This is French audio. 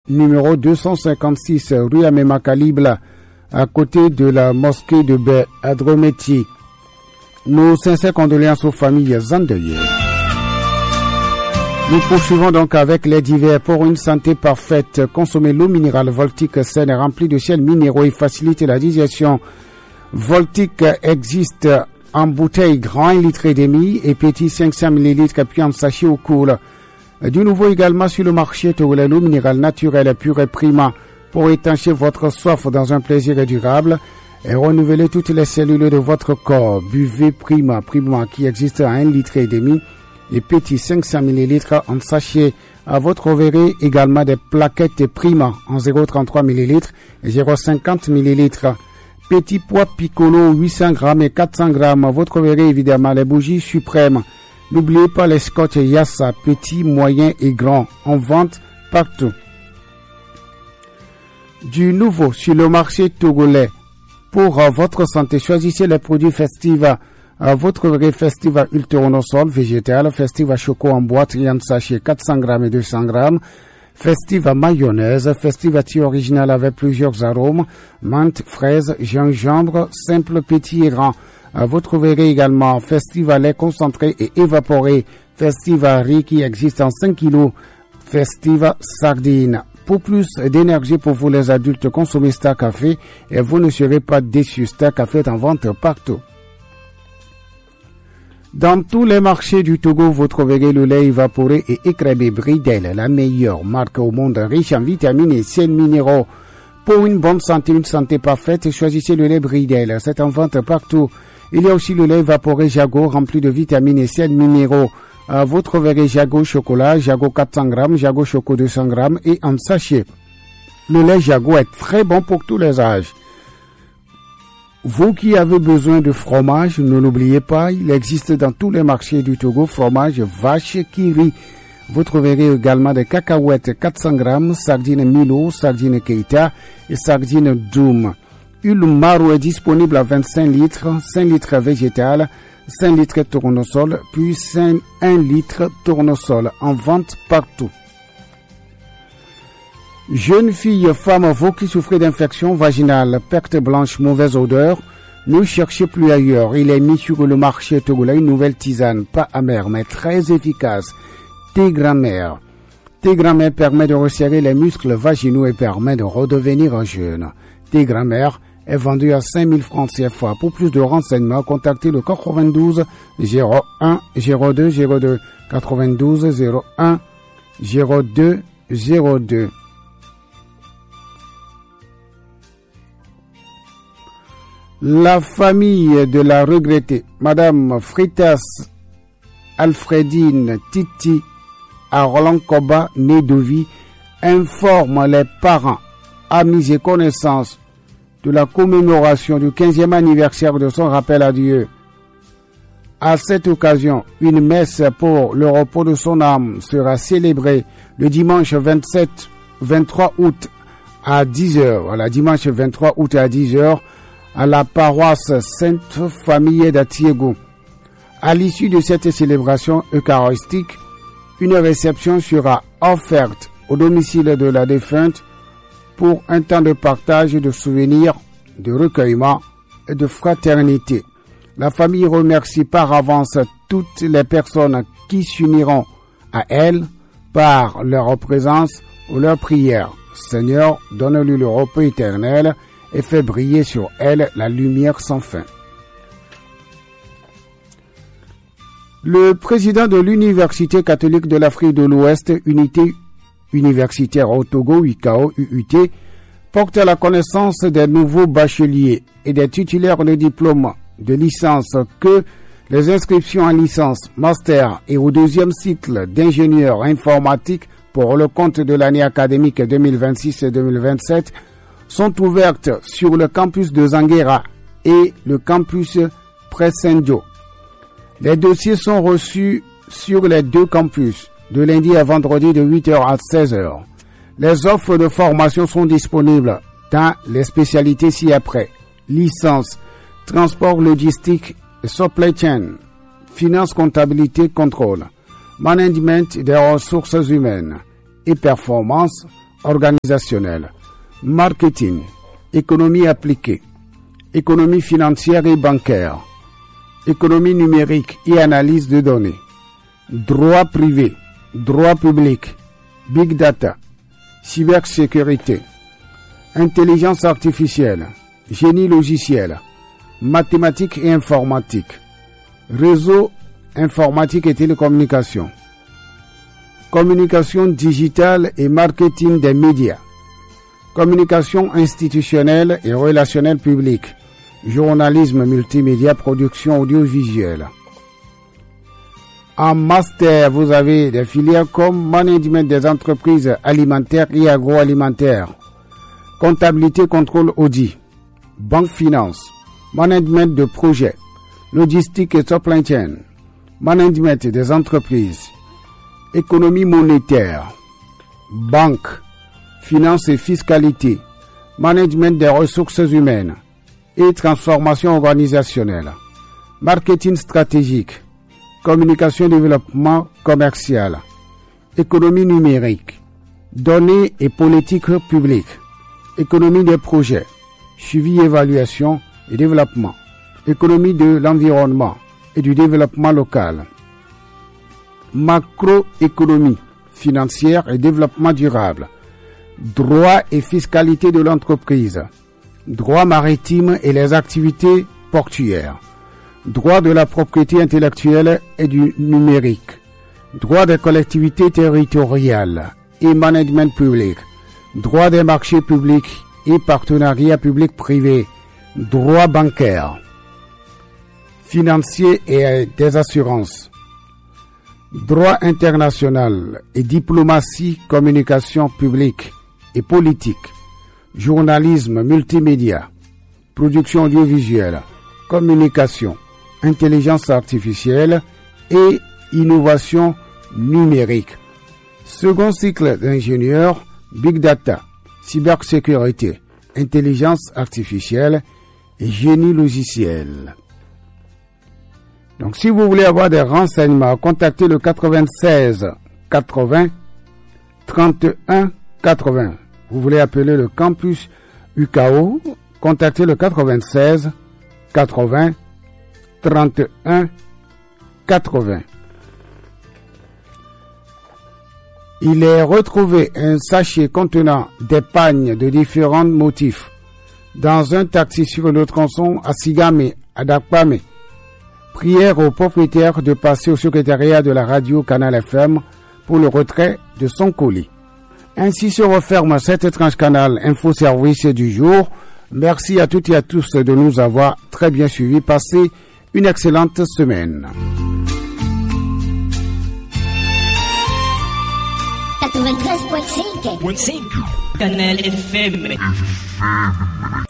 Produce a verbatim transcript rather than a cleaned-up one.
numéro deux cent cinquante-six rue Amema Kalibla, à côté de la mosquée de Baie à Drometi. Nos sincères condoléances aux familles endeuillées. Nous poursuivons donc avec les divers. Pour une santé parfaite, consommez l'eau minérale Voltic saine et remplie de sels minéraux et facilite la digestion. Voltic existe en bouteille grand un litre et demi et petit cinq cents millilitres puis en sachet au cool. Du nouveau également sur le marché, togolais, l'eau minérale naturelle pure et prima pour étancher votre soif dans un plaisir durable et renouveler toutes les cellules de votre corps. Buvez prima, prima qui existe à un litre et demi et petit cinq cents millilitres en sachet. À votre verrez également des plaquettes prima en zéro virgule trente-trois millilitres et zéro virgule cinquante millilitres. Petit pois piccolo huit cents grammes et quatre cents grammes. Votre verrez évidemment les bougies suprêmes. N'oubliez pas les scotch Yassa, petits, moyens et grands, en vente partout. Du nouveau sur le marché togolais. Pour euh, votre santé, choisissez les produits Festiva. Euh, votre vrai Festiva Ultra-Tournesol végétal, Festiva Choco en boîte et en sachet quatre cents grammes et deux cents grammes. Festiva mayonnaise, Festiva thé original avec plusieurs arômes, menthe, fraise, gingembre, simple, petit et grand. Vous trouverez également Festiva lait concentré et évaporé, Festiva riz qui existe en cinq kilos, Festiva sardine. Pour plus d'énergie pour vous les adultes, consommez Star Café et vous ne serez pas déçus. Star Café est en vente partout. Dans tous les marchés du Togo, vous trouverez le lait évaporé et écrébé Bridel, la meilleure marque au monde, riche en vitamines et sels minéraux. Pour une bonne santé, une santé parfaite, choisissez le lait Bridel. C'est en vente partout. Il y a aussi le lait évaporé Jago rempli de vitamines et sels minéraux. Euh, vous trouverez Jago chocolat, Jago quatre cents grammes, Jago choco deux cents grammes et en sachet. Le lait Jago est très bon pour tous les âges. Vous qui avez besoin de fromage, ne l'oubliez pas, il existe dans tous les marchés du Togo, fromage vache Kiri. Vous trouverez également des cacahuètes quatre cents grammes, sardines Milo, sardines Keita et sardines Doom. Huile Maro est disponible à vingt-cinq litres, cinq litres végétal, cinq litres tournesol, puis un litre tournesol en vente partout. Jeunes filles, femmes, vous qui souffrez d'infection vaginale, perte blanche, mauvaise odeur, ne cherchez plus ailleurs. Il est mis sur le marché togolais une nouvelle tisane, pas amère mais très efficace. Thé grand-mère. Thé grand-mère permet de resserrer les muscles vaginaux et permet de redevenir jeune. Thé grand-mère est vendu à cinq mille francs C F A. Pour plus de renseignements, contactez le quatre-vingt-douze zéro un zéro deux zéro deux, quatre-vingt-douze zéro un zéro deux zéro deux. La famille de la regrettée, Madame Fritas Alfredine Titi à Roland Koba, Nedovi, informe les parents, amis et connaissances de la commémoration du quinzième anniversaire de son rappel à Dieu. À cette occasion, une messe pour le repos de son âme sera célébrée le dimanche vingt-sept, vingt-trois août à dix heures. Voilà, dimanche vingt-trois août à dix heures à la paroisse Sainte Famille d'Atiego. À l'issue de cette célébration eucharistique, une réception sera offerte au domicile de la défunte pour un temps de partage, de souvenirs, de recueillement et de fraternité. La famille remercie par avance toutes les personnes qui s'uniront à elle par leur présence ou leur prière. Seigneur, donne-lui le repos éternel et fait briller sur elle la lumière sans fin. Le président de l'Université catholique de l'Afrique de l'Ouest, Unité universitaire au Togo, U K O, U U T, porte à la connaissance des nouveaux bacheliers et des titulaires de diplômes de licence que les inscriptions en licence, master et au deuxième cycle d'ingénieur informatique pour le compte de l'année académique deux mille vingt-six deux mille vingt-sept sont ouvertes sur le campus de Zanguera et le campus Presendio. Les dossiers sont reçus sur les deux campus de lundi à vendredi de huit heures à seize heures. Les offres de formation sont disponibles dans les spécialités ci-après: licence, transport logistique, supply chain, finance, comptabilité, contrôle, management des ressources humaines et performance, organisationnelle, marketing, économie appliquée, économie financière et bancaire, économie numérique et analyse de données, droit privé, droit public, big data, cybersécurité, intelligence artificielle, génie logiciel, mathématiques et informatique, réseau informatique et télécommunications, communication digitale et marketing des médias, communication institutionnelle et relationnel public, journalisme multimédia, production audiovisuelle. En master, vous avez des filières comme management des entreprises alimentaires et agroalimentaires, comptabilité, contrôle, audit, banque finance, management de projets, logistique et supply chain, management des entreprises, économie monétaire, banque, finance et fiscalité, management des ressources humaines et transformation organisationnelle, marketing stratégique, communication et développement commercial, économie numérique, données et politique publique, économie des projets, suivi, évaluation et développement, économie de l'environnement et du développement local, macroéconomie financière et développement durable, droit et fiscalité de l'entreprise, droit maritime et les activités portuaires, droit de la propriété intellectuelle et du numérique, droit des collectivités territoriales et management public, droit des marchés publics et partenariats public-privé, droit bancaire, financier et des assurances, droit international et diplomatie, communication publique et politique, journalisme multimédia, production audiovisuelle, communication, intelligence artificielle et innovation numérique. Second cycle d'ingénieur, big data, cybersécurité, intelligence artificielle et génie logiciel. Donc, si vous voulez avoir des renseignements, contactez le quatre-vingt-seize quatre-vingts trente et un quatre-vingts. Vous voulez appeler le campus U K O, contactez le quatre-vingt-seize quatre-vingts trente et un quatre-vingts. Il est retrouvé un sachet contenant des pagnes de différents motifs dans un taxi sur le tronçon à Sigame, à Dakpame. Prière au propriétaire de passer au secrétariat de la radio Canal F M pour le retrait de son colis. Ainsi se referme cet étrange canal Info Service du jour. Merci à toutes et à tous de nous avoir très bien suivis. Passez une excellente semaine. quatre-vingt-treize virgule cinq Canal F M.